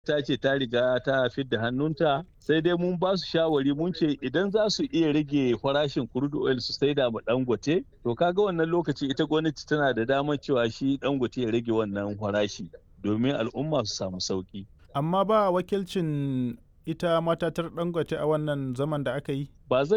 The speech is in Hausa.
ta ce ta riga ta fidda hannunta, sai dai mun ba su shawari mun ce idan za su iya rage farashin crude oil su saida ma Dangote, to kaga wannan lokaci ita gwamnati tana da damar cewa shi Dangote ya rage wannan farashi domin al'umma su samu sauki. Amma ba wakilcin ita matatar Dangote a wannan zaman da aka yi? Ba zai